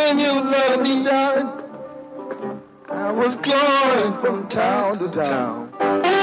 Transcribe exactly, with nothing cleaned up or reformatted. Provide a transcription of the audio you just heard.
when you loved me, darling, I was going from town to town.